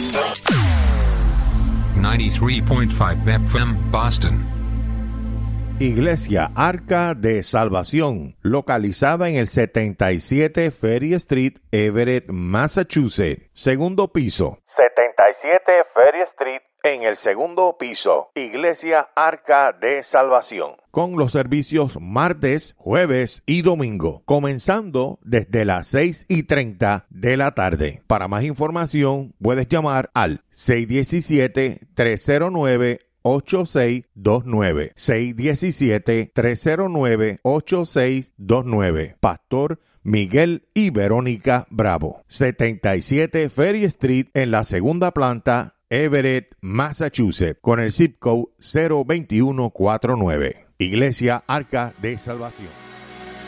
93.5 FM Boston. Iglesia Arca de Salvación, localizada en el 77 Ferry Street, Everett, Massachusetts. Segundo piso. 77 Ferry Street, en el segundo piso. Iglesia Arca de Salvación. Con los servicios martes, jueves y domingo, comenzando desde las 6:30 de la tarde. Para más información, puedes llamar al 617-309-8629. 617-309-8629. Pastor Miguel y Verónica Bravo. 77 Ferry Street, en la segunda planta, Everett, Massachusetts, con el zip code 02149. Iglesia Arca de Salvación.